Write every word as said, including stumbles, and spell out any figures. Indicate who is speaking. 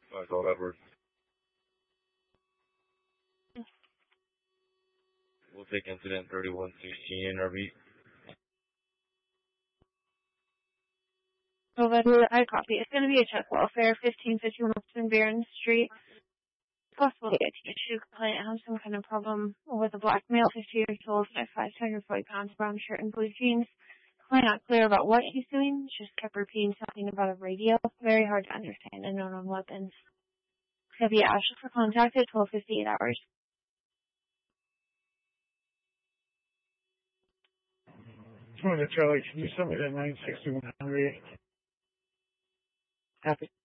Speaker 1: Five Golf Edwards. We'll take incident thirty-one sixteen N R B.
Speaker 2: Golf Edward, I copy. It's going to be a check welfare, fifteen fifty-one Upton Barron Street. Possible the issue client has some kind of problem with a black male, fifty years old, five two hundred forty pounds, brown shirt and blue jeans. Client not clear about what he's doing, just kept repeating something about a radio. Very hard to understand and known on weapons. It's going to be Ashley for contact at twelve fifty-eight hours.
Speaker 3: It's one of the Charlie, can you send me that nine sixty-one hundred?
Speaker 2: Copy.